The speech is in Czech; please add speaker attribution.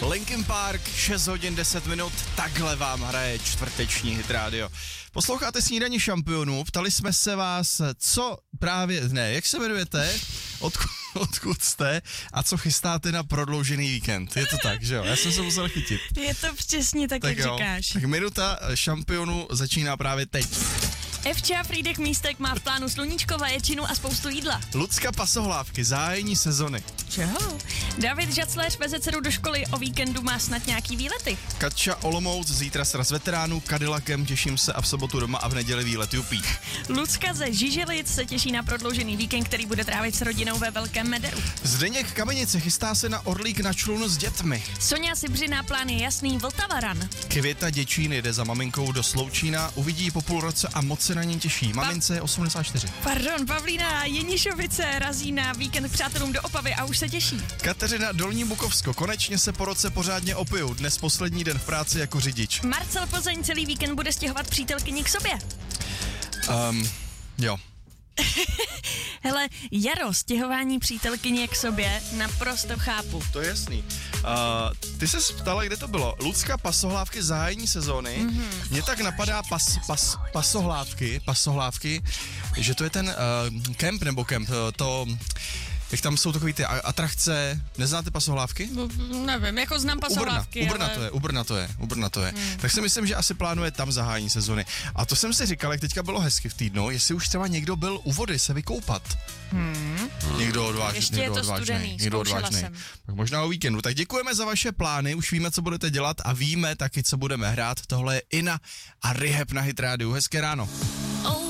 Speaker 1: Linkin Park, 6 hodin 10 minut, takhle vám hraje čtvrteční Hit Radio. Posloucháte Snídaní šampionů, ptali jsme se vás, co právě, jak se jmenujete, odkud jste a co chystáte na prodloužený víkend. Je to tak, že jo? Já jsem se musel chytit.
Speaker 2: Je to přesně tak, jak říkáš.
Speaker 1: Tak minuta šampionů začíná právě teď.
Speaker 2: Evča Frýdek Místek má v plánu sluníčko, vaječinu a spoustu jídla.
Speaker 1: Lucka Pasohlávky, zahájení sezony.
Speaker 2: Čeho? David Žacléř veze dceru do školy, o víkendu má snad nějaký výlety.
Speaker 1: Katča Olomouc, zítra sraz veteránů, Cadillacem, těším se a v sobotu doma a v neděli výlet jupí.
Speaker 2: Lucka ze Žiželic se těší na prodloužený víkend, který bude trávit s rodinou ve Velkém Mederu.
Speaker 1: Zdeněk Kamenice chystá se na Orlík na člun s dětmi.
Speaker 2: Soňa Sibřina, plán je jasný, Vltava-run.
Speaker 1: Květa Děčín jde za maminkou do Sloučína, uvidí ji po půl roce a moc se na ní těší. Mamince je 84.
Speaker 2: Pardon, Pavlína Jenišovice razí na víkend k přátelům do Opavy a už se těší.
Speaker 1: Kateřina Dolní Bukovsko, konečně se po roce pořádně opiju, dnes poslední den v práci jako řidič.
Speaker 2: Marcel Plzeň celý víkend bude stěhovat přítelkyni k sobě.
Speaker 1: Jo.
Speaker 2: Hele, Jaro, stěhování přítelkyně k sobě naprosto chápu.
Speaker 1: To je jasný. Ty se ptala, kde to bylo. Lucka Pasohlávky, zahájení sezóny. Mně tak napadá pasohlávky, že to je ten kemp, jak tam jsou takový ty atrakce, neznáte Pasohlávky?
Speaker 2: Nevím, jako znám Pasohlávky,
Speaker 1: Ubrna to je. Tak si myslím, že asi plánuje tam zahájení sezony. A to jsem si říkal, jak teďka bylo hezky v týdnu, jestli už třeba někdo byl u vody se vykoupat. Někdo odvážný. Tak možná o víkendu. Tak děkujeme za vaše plány, už víme, co budete dělat a víme taky, co budeme hrát. Tohle je Ina a Rehab na Hit Radio. Hezké ráno.